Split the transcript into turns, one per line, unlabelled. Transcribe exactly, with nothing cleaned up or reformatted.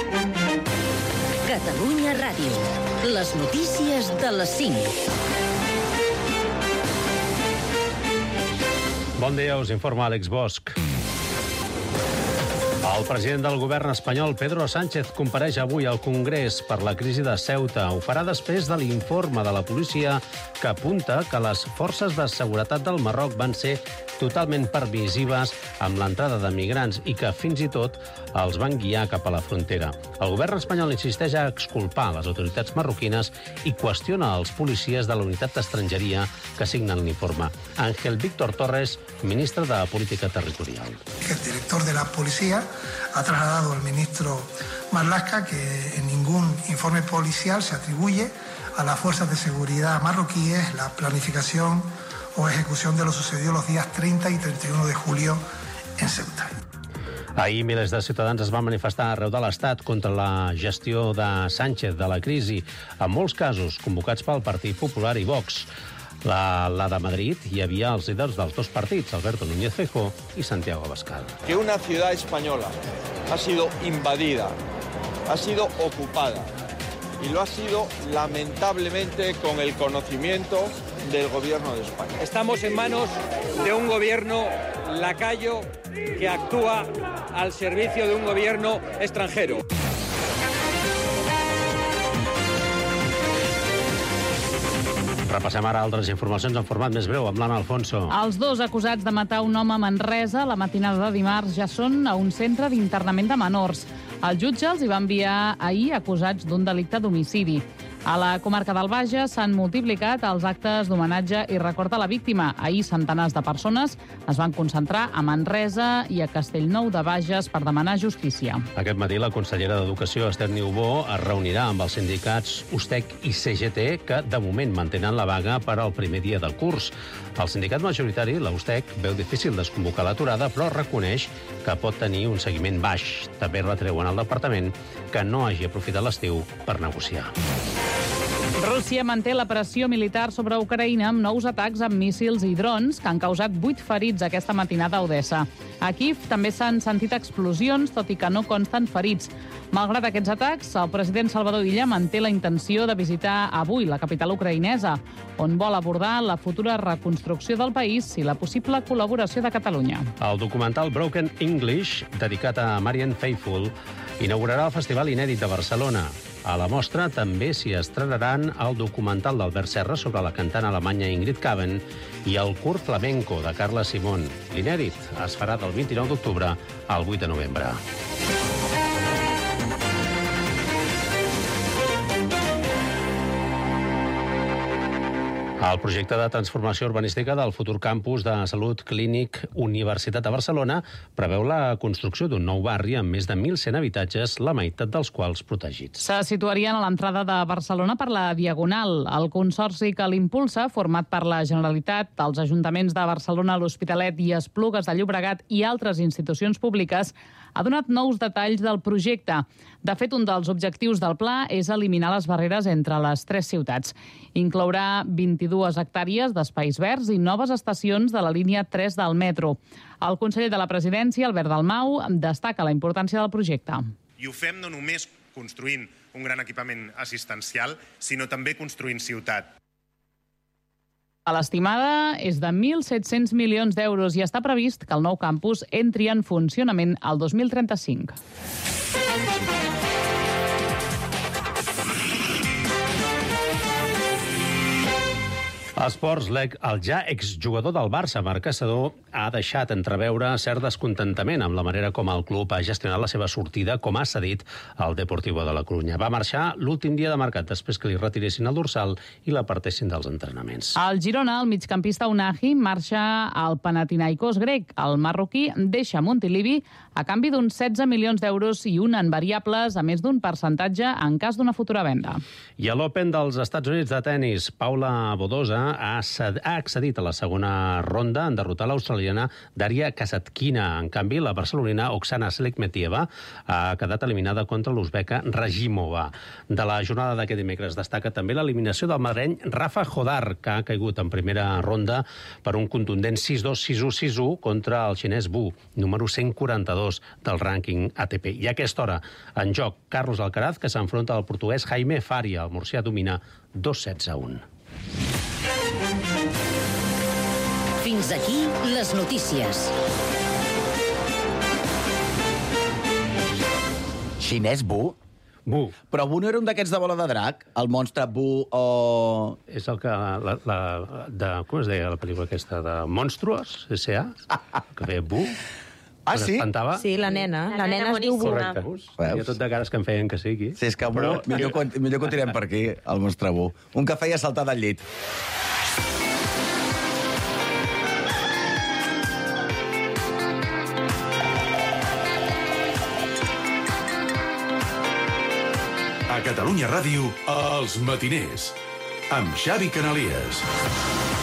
Catalunya Ràdio. Les notícies de les cinc.
Bon dia, us informa Àlex Bosch. El president del govern espanyol, Pedro Sánchez, compareix avui al Congrés per la crisi de Ceuta. Ho farà després de l'informe de la policia que apunta que les forces de seguretat del Marroc van ser totalment permissives amb l'entrada de migrants i que fins i tot els van guiar cap a la frontera. El govern espanyol insisteix a exculpar les autoritats marroquines i qüestiona els policies de la unitat d'estrangeria que signen l'informe. Ángel Víctor Torres, ministre de Política Territorial.
El director de la policía ha trasladado al ministro Marlaska que en ningún informe policial se atribuye a las fuerzas de seguridad marroquíes la planificación o ejecución de lo sucedido los días treinta y treinta y uno de julio en Ceuta.
Ahir milers de ciutadans es van manifestar arreu de l'Estat contra la gestió de Sánchez de la crisi, en molts casos convocats pel Partit Popular i Vox. La, la de Madrid hi havia els líders dels dos partits, Alberto Núñez Feijóo i Santiago Abascal.
Que una ciudad española ha sido invadida, ha sido ocupada y lo ha sido lamentablemente con el conocimiento del gobierno de España.
Estamos en manos de un gobierno lacayo que actúa al servicio de un gobierno extranjero.
Repassem ara altres informacions en format més breu amb l'Anna Alfonso.
Els dos acusats de matar un home a Manresa la matinada de dimarts ja són a un centre d'internament de menors. El jutge els hi va enviar ahir acusats d'un delicte d'homicidi. A la comarca del Bages s'han multiplicat els actes d'homenatge i record a la víctima. Ahir centenars de persones es van concentrar a Manresa i a Castellnou de Bages per demanar justícia.
Aquest matí la consellera d'Educació, Esther Niubó, es reunirà amb els sindicats U S T E C i C G T, que de moment mantenen la vaga per al primer dia del curs. El sindicat majoritari, la U S T E C, veu difícil desconvocar l'aturada, però reconeix que pot tenir un seguiment baix. També retreuen al departament que no hagi aprofitat l'estiu per negociar.
Rússia manté la pressió militar sobre Ucraïna amb nous atacs amb míssils i drons que han causat vuit ferits aquesta matinada a Odessa. A Kíev també s'han sentit explosions, tot i que no consten ferits. Malgrat aquests atacs, el president Salvador Illa manté la intenció de visitar avui la capital ucraïnesa, on vol abordar la futura reconstrucció del país i la possible col·laboració de Catalunya.
El documental Broken English, dedicat a Marianne Faithfull, inaugurarà el Festival Inèdit de Barcelona. A la mostra també s'hi estrenaran el documental d'Albert Serra sobre la cantant alemanya Ingrid Kaven i el curt flamenco de Carla Simón. L'inèdit es farà del vint-i-nou d'octubre al vuit de novembre. El projecte de transformació urbanística del futur campus de Salut Clínic Universitat de Barcelona preveu la construcció d'un nou barri amb més de mil cent habitatges, la meitat dels quals protegits.
Se situarien a l'entrada de Barcelona per la Diagonal. El consorci que l'impulsa, format per la Generalitat, els ajuntaments de Barcelona, l'Hospitalet i Esplugues de Llobregat i altres institucions públiques, ha donat nous detalls del projecte. De fet, un dels objectius del pla és eliminar les barreres entre les tres ciutats. Inclourà vint-i-dues hectàrees d'espais verds i noves estacions de la línia tres del metro. El conseller de la Presidència, Albert Dalmau, destaca la importància del projecte.
I ho fem no només construint un gran equipament assistencial, sinó també construint ciutat.
L'estimada és de mil set-cents milions d'euros i està previst que el nou campus entri en funcionament el dos mil trenta-cinc.
Esports, el ja exjugador del Barça, Marc Caçador, ha deixat entreveure cert descontentament amb la manera com el club ha gestionat la seva sortida com ha cedit al Deportivo de la Corunya. Va marxar l'últim dia de mercat després que li retiressin el dorsal i l'apartessin dels entrenaments.
Al Girona, el migcampista Unahi marxa al Panathinaikos grec. El marroquí deixa Montilivi a canvi d'uns setze milions d'euros i un en variables, a més d'un percentatge en cas d'una futura venda.
I a l'Open dels Estats Units de tennis, Paula Badosa ha accedit a la segona ronda en derrotar l'australiana australiana Daria Kasatkina. En canvi, la barcelonina Oksana Slikmetieva ha quedat eliminada contra l'uzbeca Rajimova. De la jornada d'aquest dimecres destaca també l'eliminació del madreny Rafa Jodar, que ha caigut en primera ronda per un contundent sis dos sis u sis u contra el xinès Wu, número cent quaranta-dos del rànquing A T P. I a aquesta hora, en joc, Carlos Alcaraz, que s'enfronta al portuguès Jaime Faria. El murcià domina dos sets a un.
Fins aquí les notícies.
Xinès Bu?
Bu.
Però Bu no era un d'aquests de bola de drac? El monstre Bu o...
És el que... La, la, de, com es deia la pel·lícula aquesta? De Monstruos, S A? Que feia Bu.
Ah, sí?
Espantava.
Sí, la nena. La, la nena es diu Bu.
Correcte. Hi ha tot de cares que em feien que sigui.
Si és que Bu, però... millor, millor que ho tirem per aquí, el monstre Bu. Un que feia saltar del llit.
A Catalunya Ràdio, Els Matiners, amb Xavi Canalies.